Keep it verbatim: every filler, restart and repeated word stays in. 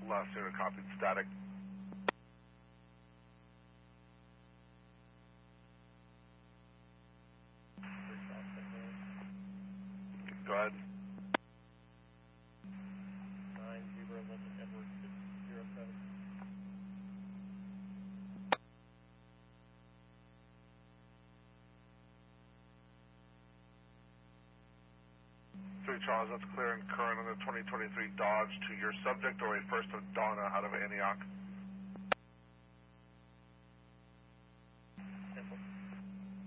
Last unit copied, static. Go ahead. nine zero eleven Edward six zero seven. Three Charles, that's clear and current on the twenty twenty-three Dodge to your subject or a first of Donna out of Antioch.